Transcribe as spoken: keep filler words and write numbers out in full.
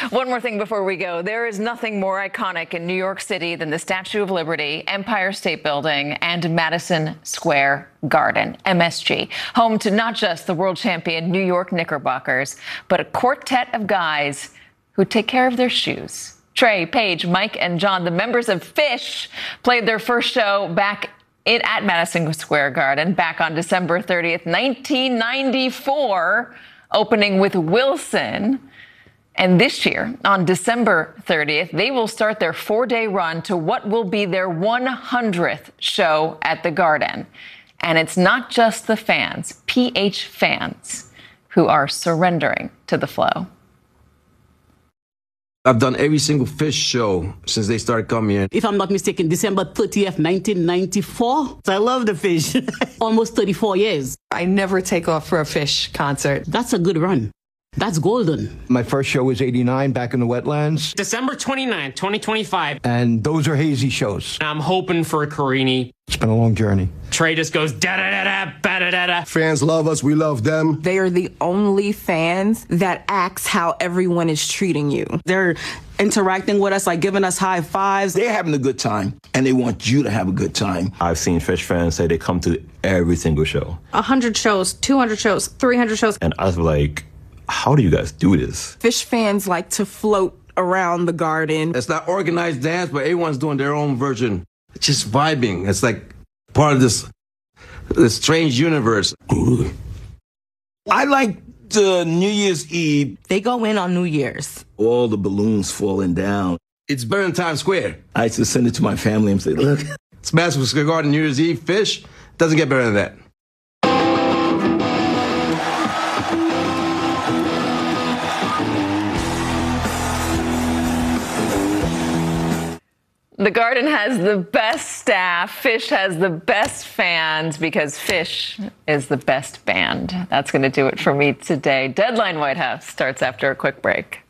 One more thing before we go. There is nothing more iconic in New York City than the Statue of Liberty, Empire State Building, and Madison Square Garden, M S G, home to not just the world champion New York Knickerbockers, but a quartet of guys who take care of their shoes. Trey, Paige, Mike, and John, the members of Phish, played their first show back in, at Madison Square Garden back on December thirtieth, nineteen ninety-four, opening with Wilson. And this year, on December thirtieth, they will start their four-day run to what will be their one hundredth show at the Garden. And it's not just the fans, P H fans, who are surrendering to the flow. I've done every single Phish show since they started coming in. If I'm not mistaken, December thirtieth, nineteen ninety-four. I love the Phish. Almost thirty-four years. I never take off for a Phish concert. That's a good run. That's golden. My first show was eighty-nine, back in the wetlands. December twenty-ninth, twenty twenty-five. And those are hazy shows. I'm hoping for a Carini. It's been a long journey. Trey just goes da-da-da-da, ba-da-da-da. Fans love us. We love them. They are the only fans that acts how everyone is treating you. They're interacting with us, like giving us high fives. They're having a good time, and they want you to have a good time. I've seen Phish fans say they come to every single show. one hundred shows, two hundred shows, three hundred shows. And I was like, how do you guys do this? Phish fans like to float around the Garden. It's not organized dance, but everyone's doing their own version. It's just vibing. It's like part of this, this strange universe. I like the New Year's Eve. They go in on New Year's. All the balloons falling down. It's better than Times Square. I used to send it to my family and say, look. It's Madison Square Garden, New Year's Eve, Phish. Doesn't get better than that. The Garden has the best staff. Phish has the best fans because Phish is the best band. That's going to do it for me today. Deadline White House starts after a quick break.